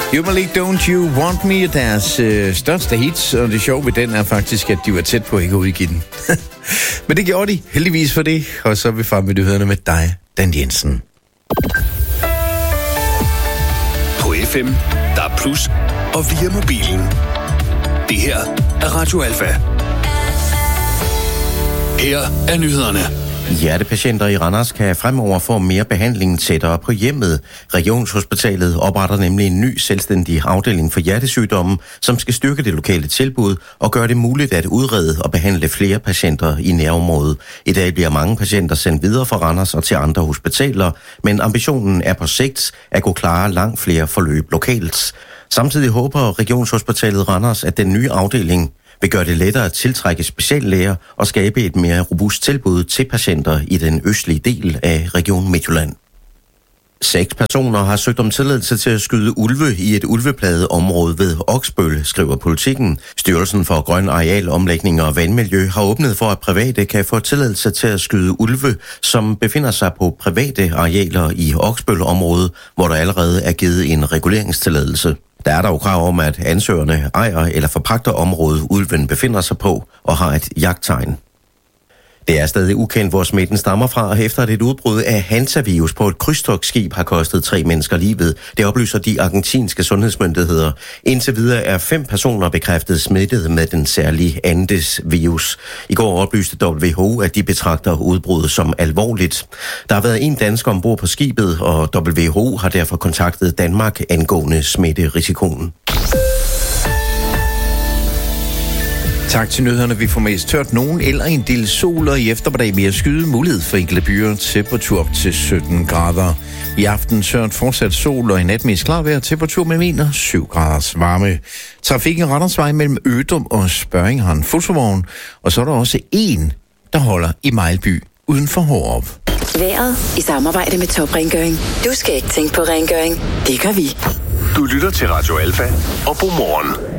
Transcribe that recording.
Malik, Don't You Want Me er deres største hits, og det sjove ved den er faktisk, at de var tæt på ikke at udgive den. Men det gjorde de, heldigvis for det, og så er vi fremme med nyhederne med dig, Dan Jensen. På FM, der er plus, og via mobilen. Det her er Radio Alfa. Her er nyhederne. Hjertepatienter i Randers kan fremover få mere behandling tættere på hjemmet. Regionshospitalet opretter nemlig en ny selvstændig afdeling for hjertesygdomme, som skal styrke det lokale tilbud og gøre det muligt at udrede og behandle flere patienter i nærområdet. I dag bliver mange patienter sendt videre fra Randers og til andre hospitaler, men ambitionen er på sigt at kunne klare langt flere forløb lokalt. Samtidig håber Regionshospitalet Randers, at den nye afdeling vil gøre det lettere at tiltrække speciallæger og skabe et mere robust tilbud til patienter i den østlige del af Region Midtjylland. 6 personer har søgt om tilladelse til at skyde ulve i et ulveplaget område ved Oksbøl, skriver Politikken. Styrelsen for Grøn Arealomlægning og Vandmiljø har åbnet for, at private kan få tilladelse til at skyde ulve, som befinder sig på private arealer i Oksbøl-området, hvor der allerede er givet en reguleringstilladelse. Der er dog krav om, at ansøgerne ejer eller forpagter området, ulven befinder sig på, og har et jagttegn. Det er stadig ukendt, hvor smitten stammer fra, efter at et udbrud af hantavirus på et krydstogtskib har kostet 3 mennesker livet. Det oplyser de argentinske sundhedsmyndigheder. Indtil videre er 5 personer bekræftet smittet med den særlige Andes-virus. I går oplyste WHO, at de betragter udbruddet som alvorligt. Der har været en dansker ombord på skibet, og WHO har derfor kontaktet Danmark angående smitterisikoen. Tak til nyhederne. Vi får mest tørt nogen eller en del sol, og i eftermiddag mere skyde, mulighed for enkelte byer, temperatur op til 17 grader. I aften tørt fortsat sol, og i nat mest klar vejr, temperatur med mener 7 graders varme. Trafikken Randersvej mellem Ødum og Spørring har en fotovogn, og så er der også en, der holder i Mejlby uden for Hårup. Vejret i samarbejde med Top Rengøring. Du skal ikke tænke på rengøring. Det gør vi. Du lytter til Radio Alfa og Godmorgen.